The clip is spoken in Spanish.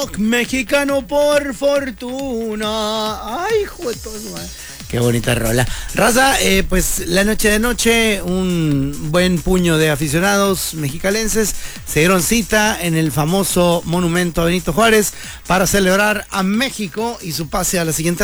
rock mexicano por fortuna. Ay, hijo de todo, madre. Qué bonita rola. Raza, pues la noche de noche, un buen puño de aficionados mexicalenses se dieron cita en el famoso monumento a Benito Juárez para celebrar a México y su pase a la siguiente